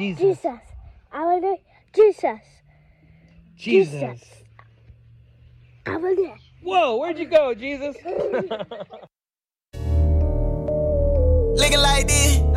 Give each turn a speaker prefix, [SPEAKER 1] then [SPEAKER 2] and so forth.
[SPEAKER 1] Jesus.
[SPEAKER 2] Jesus. I will do Jesus.
[SPEAKER 1] Jesus.
[SPEAKER 2] I will do.
[SPEAKER 1] Whoa, where'd you go, Jesus?
[SPEAKER 3] Looking like this.